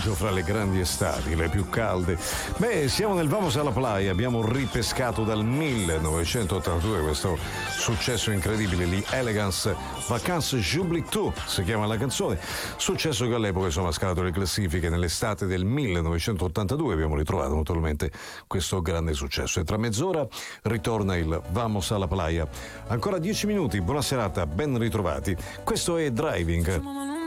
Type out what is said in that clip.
viaggio fra le grandi estati, le più calde. Beh, siamo nel Vamos alla Playa, abbiamo ripescato dal 1982 questo successo incredibile, gli Elegance Vacances J'oublie tout, si chiama la canzone. Successo che all'epoca insomma ha scalato le classifiche. Nell'estate del 1982 abbiamo ritrovato naturalmente questo grande successo. E tra mezz'ora ritorna il Vamos alla Playa. Ancora 10 minuti, buona serata, ben ritrovati. Questo è Driving.